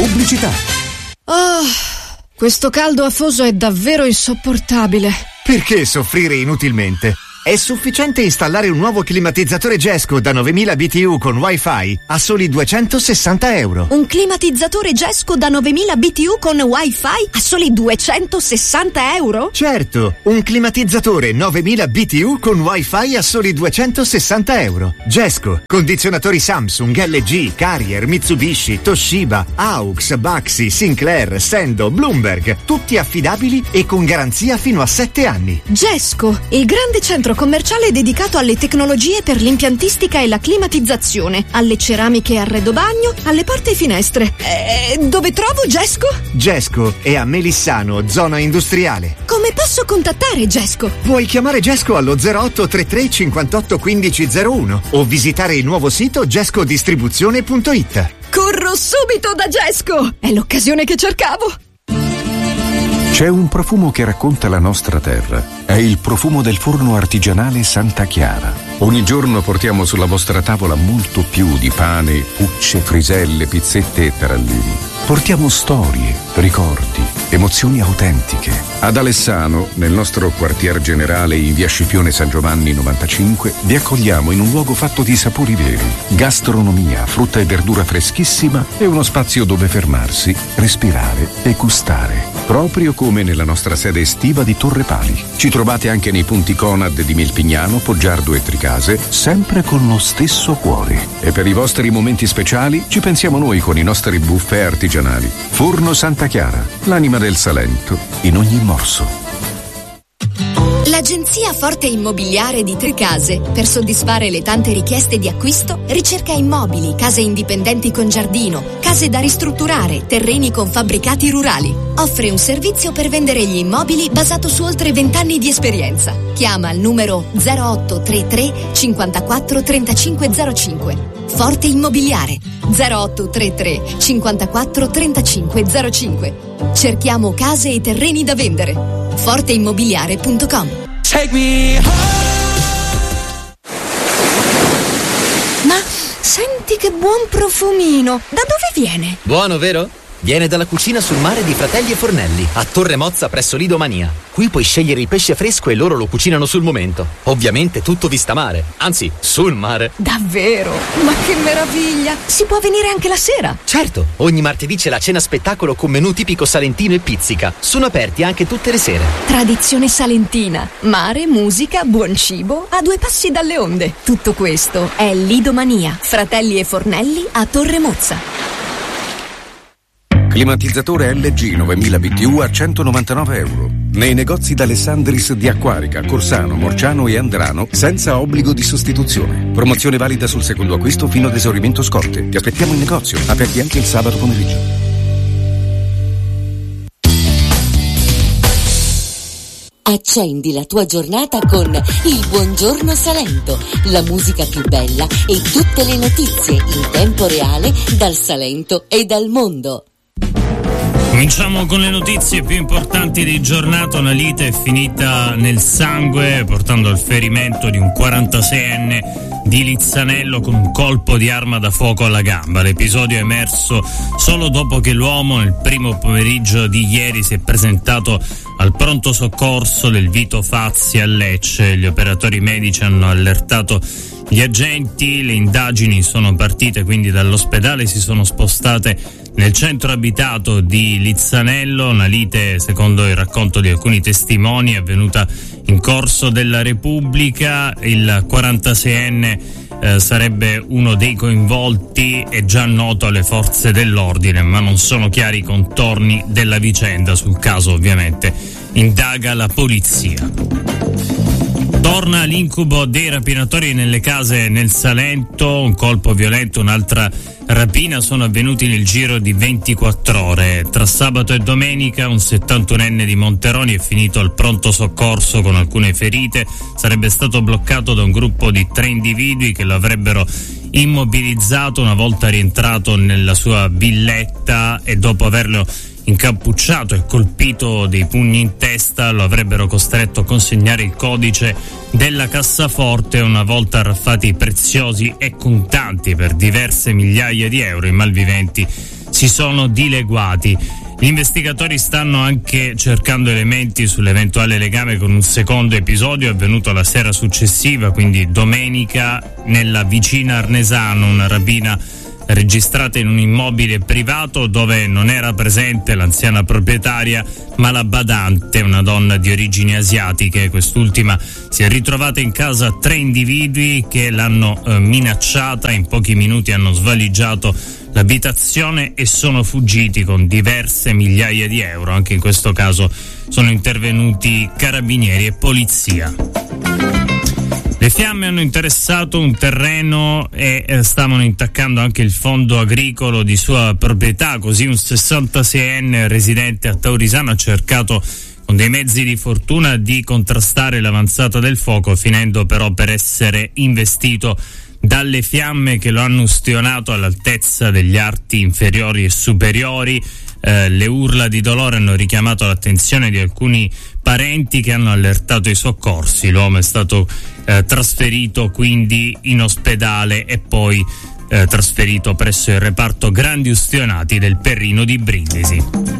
Pubblicità. Oh, questo caldo afoso è davvero insopportabile. Perché soffrire inutilmente? È sufficiente installare un nuovo climatizzatore Gesco da 9000 BTU con Wi-Fi a soli €260. Un climatizzatore Gesco da 9000 BTU con Wi-Fi a soli €260? Certo, un climatizzatore 9000 BTU con Wi-Fi a soli €260. Gesco, condizionatori Samsung, LG, Carrier, Mitsubishi, Toshiba, AUX, Baxi, Sinclair, Sendo, Bloomberg, tutti affidabili e con garanzia fino a 7 anni. Gesco, il grande centro commerciale dedicato alle tecnologie per l'impiantistica e la climatizzazione, alle ceramiche e arredo bagno, alle porte e finestre. Dove trovo Gesco? Gesco è a Melissano, zona industriale. Come posso contattare Gesco? Puoi chiamare Gesco allo 0833 58 15 01 o visitare il nuovo sito gescodistribuzione.it. Corro subito da Gesco! È l'occasione che cercavo! C'è un profumo che racconta la nostra terra. È il profumo del forno artigianale Santa Chiara. Ogni giorno portiamo sulla vostra tavola molto più di pane, pucce, friselle, pizzette e tarallini. Portiamo storie, ricordi, emozioni autentiche. Ad Alessano, nel nostro quartier generale in via Scipione San Giovanni 95, vi accogliamo in un luogo fatto di sapori veri, gastronomia, frutta e verdura freschissima e uno spazio dove fermarsi, respirare e gustare. Proprio come nella nostra sede estiva di Torre Pali. Ci trovate anche nei punti Conad di Melpignano, Poggiardo e Tricase, sempre con lo stesso cuore. E per i vostri momenti speciali ci pensiamo noi con i nostri buffet artigianali. Forno Santa Chiara, l'anima del Salento, in ogni morso. L'agenzia Forte Immobiliare di Tricase, per soddisfare le tante richieste di acquisto, ricerca immobili, case indipendenti con giardino, case da ristrutturare, terreni con fabbricati rurali. Offre un servizio per vendere gli immobili basato su oltre 20 anni di esperienza. Chiama al numero 0833 54 3505. Forte Immobiliare 0833 54 3505. Cerchiamo case e terreni da vendere. forteimmobiliare.com. Take me home. Ma senti che buon profumino! Da dove viene? Buono, vero? Viene dalla cucina sul mare di Fratelli e Fornelli, a Torre Mozza presso Lido Mania. Qui puoi scegliere il pesce fresco e loro lo cucinano sul momento. Ovviamente tutto vista mare, anzi, sul mare. Davvero? Ma che meraviglia! Si può venire anche la sera? Certo, ogni martedì c'è la cena spettacolo con menù tipico salentino e pizzica. Sono aperti anche tutte le sere. Tradizione salentina, mare, musica, buon cibo, a 2 passi dalle onde. Tutto questo è Lido Mania, Fratelli e Fornelli a Torre Mozza. Climatizzatore LG 9000 BTU a €199. Nei negozi d'Alessandris di Acquarica, Corsano, Morciano e Andrano, senza obbligo di sostituzione. Promozione valida sul secondo acquisto fino ad esaurimento scorte. Ti aspettiamo in negozio, aperti anche il sabato pomeriggio. Accendi la tua giornata con il Buongiorno Salento, la musica più bella e tutte le notizie in tempo reale dal Salento e dal mondo. Cominciamo con le notizie più importanti di giornata. Una lite è finita nel sangue, portando al ferimento di un 46enne di Lizzanello con un colpo di arma da fuoco alla gamba. L'episodio è emerso solo dopo che l'uomo nel primo pomeriggio di ieri si è presentato al pronto soccorso del Vito Fazzi a Lecce. Gli operatori medici hanno allertato gli agenti, le indagini sono partite quindi dall'ospedale, si sono spostate nel centro abitato di Lizzanello. Una lite, secondo il racconto di alcuni testimoni, è avvenuta in corso della Repubblica. Il 46enne sarebbe uno dei coinvolti, è già noto alle forze dell'ordine, ma non sono chiari i contorni della vicenda. Sul caso ovviamente indaga la polizia. Torna l'incubo dei rapinatori nelle case nel Salento, un colpo violento, un'altra rapina sono avvenuti nel giro di 24 ore. Tra sabato e domenica un 71enne di Monteroni è finito al pronto soccorso con alcune ferite, sarebbe stato bloccato da un gruppo di 3 individui che lo avrebbero immobilizzato una volta rientrato nella sua villetta e dopo averlo incappucciato e colpito dei pugni in testa lo avrebbero costretto a consegnare il codice della cassaforte. Una volta arraffati preziosi e contanti per diverse migliaia di euro, i malviventi si si sono dileguati. Gli investigatori stanno anche cercando elementi sull'eventuale legame con un secondo episodio avvenuto la sera successiva, quindi domenica, nella vicina Arnesano, una rapina registrata in un immobile privato dove non era presente l'anziana proprietaria ma la badante, una donna di origini asiatiche. Quest'ultima si è ritrovata in casa 3 individui che l'hanno minacciata, in pochi minuti hanno svaligiato l'abitazione e sono fuggiti con diverse migliaia di euro. Anche in questo caso sono intervenuti carabinieri e polizia. Le fiamme hanno interessato un terreno e stavano intaccando anche il fondo agricolo di sua proprietà, così un 66enne residente a Taurisano ha cercato con dei mezzi di fortuna di contrastare l'avanzata del fuoco, finendo però per essere investito dalle fiamme che lo hanno ustionato all'altezza degli arti inferiori e superiori. Le urla di dolore hanno richiamato l'attenzione di alcuni parenti che hanno allertato i soccorsi. L'uomo è stato trasferito quindi in ospedale e poi trasferito presso il reparto grandi ustionati del Perrino di Brindisi.